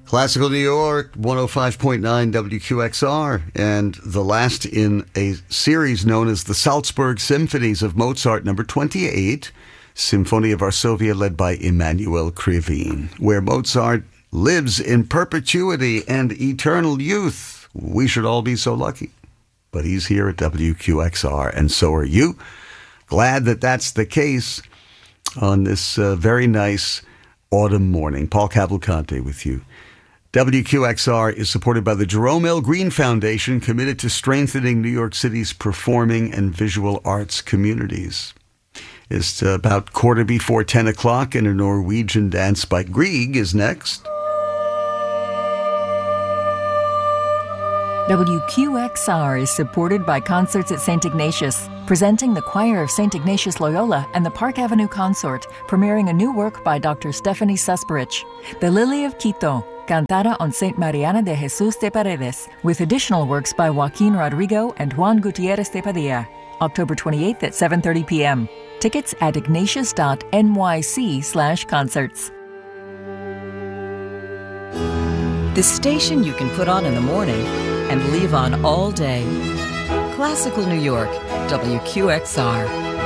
Classical New York, 105.9 WQXR, and the last in a series known as the Salzburg Symphonies of Mozart, number 28, Symphonia of Varsovia, led by Emanuel Krivine, where Mozart lives in perpetuity and eternal youth. We should all be so lucky. But he's here at WQXR, and so are you. Glad that that's the case on this very nice autumn morning. Paul Cavalcante with you. WQXR is supported by the Jerome L. Green Foundation, committed to strengthening New York City's performing and visual arts communities. It's about 10:15, and a Norwegian dance by Grieg is next. WQXR is supported by Concerts at St. Ignatius, presenting the Choir of St. Ignatius Loyola and the Park Avenue Consort, premiering a new work by Dr. Stephanie Susperich, The Lily of Quito, Cantada on St. Mariana de Jesus de Paredes, with additional works by Joaquin Rodrigo and Juan Gutierrez de Padilla, October 28th at 7:30 p.m. Tickets at ignatius.nyc/concerts. The station you can put on in the morning and leave on all day. Classical New York, WQXR.